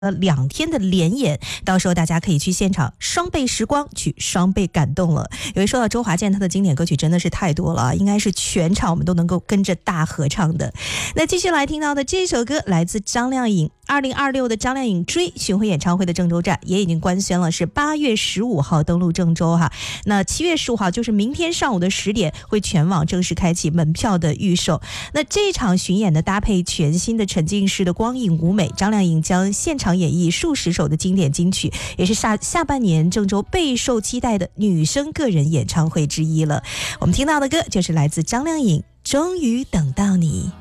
2天的联演，到时候大家可以去现场双倍时光，去双倍感动了。有一说到周华健，他的经典歌曲真的是太多了，应该是全场我们都能够跟着大合唱的。那继续来听到的这首歌来自张靓颖，2026的张靓颖追巡回演唱会的郑州站也已经官宣了，是8月15号登陆郑州哈。那7月15号就是明天上午的10点会全网正式开启门票的预售。那这场巡演的搭配全新的沉浸式的光影舞美，张靓颖将现场演绎数十首的经典金曲，也是下半年郑州备受期待的女生个人演唱会之一了。我们听到的歌就是来自张靓颖《终于等到你》。